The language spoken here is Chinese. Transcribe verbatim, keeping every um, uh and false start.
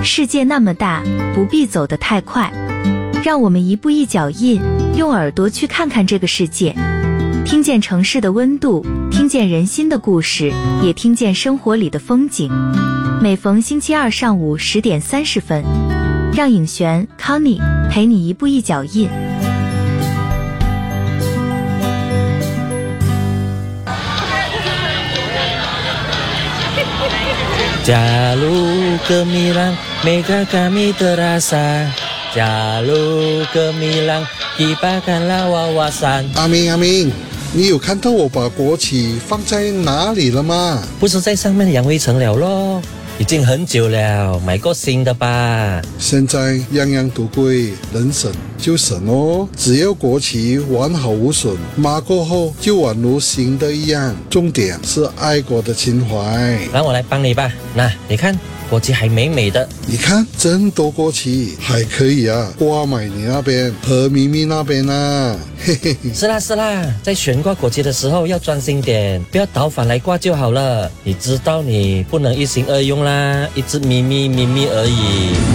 世界那么大，不必走得太快，让我们一步一脚印，用耳朵去看看这个世界，听见城市的温度，听见人心的故事，也听见生活里的风景。每逢星期二上午十点三十分，让颖璇 Connie 陪你一步一脚印。 Jalur gemilang mega kami terasa, Jalur gemilang kibarkanlah wawasan。 阿明阿明，你有看到我把国旗放在哪里了吗？ 不是在上面扬灰尘了咯，已经很久了，买个新的吧。 现在样样都贵，能省就省哦。只要国旗完好无损，抹过后就宛如新的一样。重点是爱国的情怀。 让我来帮你吧。那你看，国旗还美美的。 你看，真多国旗，还可以啊，挂买你那边和咪咪那边啊。嘿嘿嘿。 是啦是啦，在悬挂国旗的时候要专心点，不要倒反来挂就好了。你知道你不能一心二用啦，一直咪咪咪咪而已。